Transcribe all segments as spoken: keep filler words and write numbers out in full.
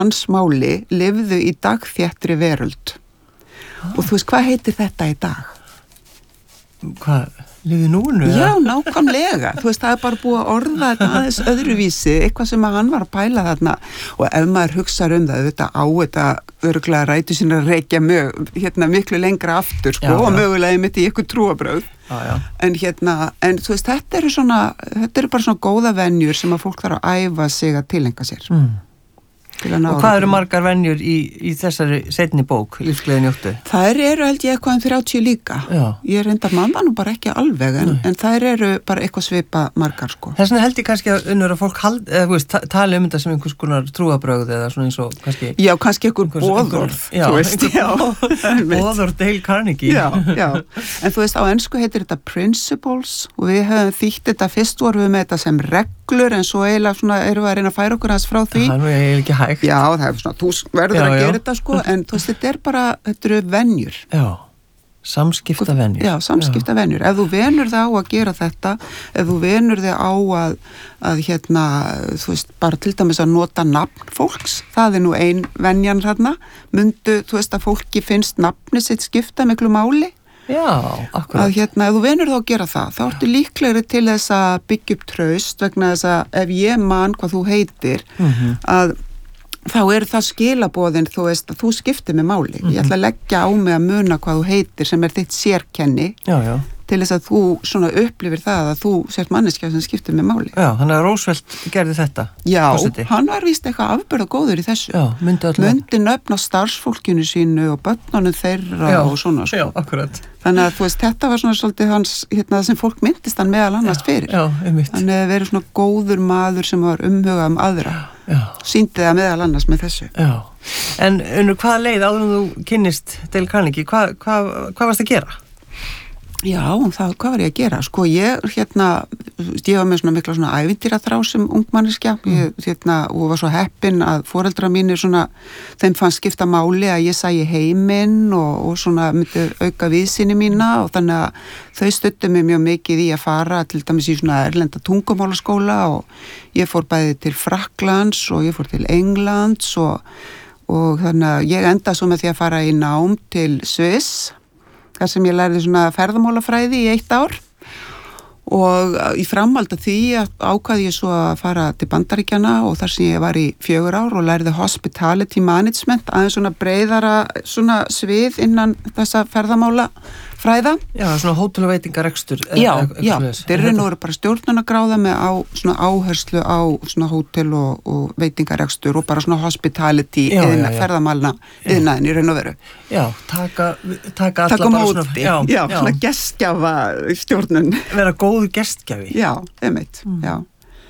mannsmáli lifðu í dagþéttri veröld. Ah. Og þú veist, hvað heitir þetta í dag? Hvað? Lifðu núinu? Já, nákvæmlega. Þú veist, það er bara búið að orða þetta aðeins öðruvísi, eitthvað sem að hann var að pæla þarna. Og ef maður hugsar um það, þetta á þetta örugglega rætur sína að reykja mjög, hérna, miklu lengra aftur, sko, já, já. Og mögulega mitt í ykkur trúabrögð. Já, já. En hérna, en þú veist, þetta eru svona, þetta eru bara svona góða venjur sem að fólk þarf að æfa sig að tilenga sér. Mm. Og hvað eru margar venjur í, í þessari seinni bók, Lífsgleði njóttu? Þær eru held ég eitthvað um þrjátíu líka. Já. Ég reyndar manna nú bara ekki alveg, en, en þær eru bara eitthvað svipa margar, sko. Þess vegna held ég kannski að unnur að fólk hald, eða, veist, tali um þetta sem einhvers konar trúabrögð eða svona eins og kannski... Já, kannski einhver boðorð, já, þú veist. Já, boðorð Dale Carnegie. Já, já. En þú veist, á ensku heitir þetta principles og við höfum þýtt þetta, fyrst vorum við með þetta sem reglur, en svo eiginlega svona erum við að reyna að færa okkur aðeins frá því. Það er nú eiginlega ekki hægt. Já, það er svona, þú verður já, að gera já. Þetta sko, en þú veist, þetta er bara, þetta eru venjur. Já, samskipta venjur. Já, samskipta venjur. Ef þú venur þig á að gera þetta, ef þú venur þig á að, að hérna, þú veist, bara til dæmis að nota nafn fólks, það er nú ein venjan þarna, myndu, þú veist, að fólki finnst nafni sitt skipta miklu máli. Já, akkurat. Að hérna, ef þú venur þá að gera það, þá ertu líklegri til þess að byggja upp traust vegna þess að ef ég man hvað þú heitir, mm-hmm. að þá er það skilaboðin, þú veist, að þú skiptir með máli. Mm-hmm. Ég ætla að leggja á mig að muna hvað þú heitir sem er þitt sérkenni. Já, já. Til þess að þú svona upplifir það að þú sért manneskja sem skiptir með máli. Já, þannig að Roosevelt gerði þetta. Já, Fórseti. Hann var víst eitthvað afburða góður í þessu. Já, myndi alltaf. Myndi nöfn á starfsfólkinu sínu og börnunum þeirra já, og svona. Sko. Já, akkurat. Þannig að þú veist, þetta var svona svolítið hans, hérna, sem fólk myndist hann meðal annars fyrir. Já, einmitt. Hann hefði verið svona góður maður sem var umhugað um aðra. Já. Sýndi það meðal annars með þessu. Já. En unnur, hvaða leið áður en þú kynnist Dale Carnegie, hvað, hvað, hvað varst að gera? Já, það, hvað var ég að gera? Sko, ég, hérna, ég var með svona mikla svona ævintýraþrá sem ungmanneskja, mm. ég, hérna, og var svo heppin að foreldra mínir svona, þeim fannst skipta máli að ég sæi heiminn og, og svona myndi auka viðsýni mína og þannig að þau studdu mig mjög mikið í að fara til dæmis í svona erlenda tungumálaskóla og ég fór bæði til Frakklands og ég fór til Englands og, og þannig að ég enda svo með því að fara í nám til Sviss, þar sem ég lærði svona ferðamálafræði í eitt ár og í framhaldi af því ákvaði ég svo að fara til Bandaríkjana og þar sem ég var í fjögur ár og lærði hospitality management, aðeins svona breiðara svona svið innan þessa ferðamálafræða. Já, svona hótel- og veitingarekstur. Já, já, þeir eru nú bara stjórnunargráða með á svona áherslu á svona hótel- og, og veitingarekstur og bara svona hospitality eða ferðamálna yðnaðin í raun og veru. Já, taka, taka alla taka bara móti, svona, já, já, já. svona gestgjafa stjórnun. Vera góður gestgjafi. Já, einmitt, mm. já.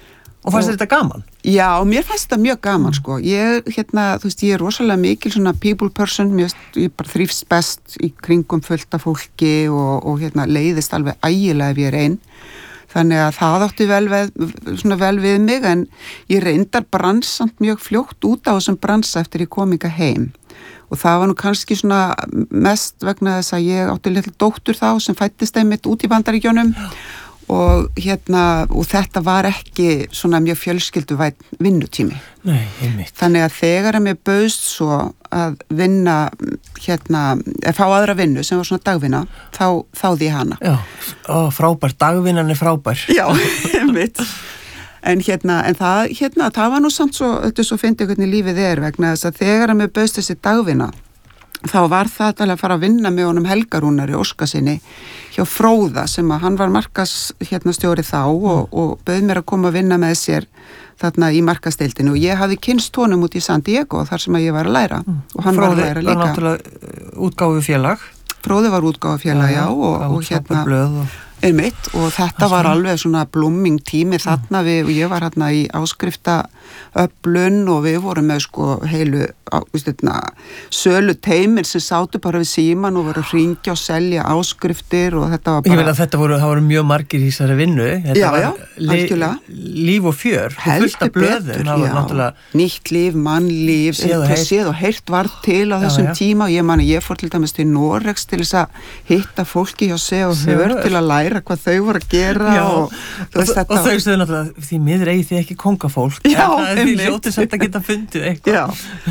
Og fannst þetta gaman? Já, mér fannst þetta mjög gaman, sko. Ég, hérna, þú veist, ég er rosalega mikil svona people person, mér, ég bara þrífst best í kringum fullt af fólki og, og hérna, leiðist alveg ægilega ef ég er einn. Þannig að það átti vel við, svona vel við mig, en ég reyndar bransant mjög fljótt út á þessum bransa eftir ég kom inga heim. Og það var nú kannski svona mest vegna þess að ég átti litla dóttur þá sem fættist einmitt út í Bandaríkjunum og hérna, og þetta var ekki svona mjög fjölskylduvæn vinnutími. Nei, einmitt. Þannig að þegar að mér bauðst svo að vinna hérna, eða fá aðra vinnu sem var svona dagvinna, þá þáði ég hana. Já, ó, frábær, dagvinnan er frábær. Já, einmitt. En hérna, en það, hérna, það var nú samt svo, þetta svo fyndi hvernig lífið er vegna þess að þegar að mér bauðst þessi dagvinna, þá var það til að fara að vinna með honum Helga Rúnari Óskarssyni hjá Fróða sem að hann var markas hérna stjóri þá og, og bauð mér að koma að vinna með sér þarna í markasteildinu og ég hafði kynst honum út í San Diego þar sem að ég var að læra mm. og hann Fróði var að læra líka. Fróði var náttúrulega útgáfufélag. Fróði var útgáfufélag, já, og, og, og hérna blöð og... einmitt og þetta var alveg svona blooming tími þarna við og ég var hérna í áskriftaöflun og við vorum með sko heilu ástætna, sölu teimir sem sátu bara við síman og voru að hringja og selja áskriftir og þetta var bara... Ég meina þetta voru, það voru mjög margir í þessari vinnu. Þetta já, var já, algjörlega. Líf og fjör. Heldur betur, já. Nýtt líf, mannlíf, eitthvað séð og heyrt var til á þessum já, já. tíma og ég man að ég fór til dæmis til Noregs til þess að hitta fólki hjá sig og hör til að læra heyra hvað þau voru að gera Já, og, og, veist, og þau sögðu náttúrulega því miður eigi því ekki kongafólk Já, en það er því einmitt. ljótið samt að geta fundið eitthvað Já,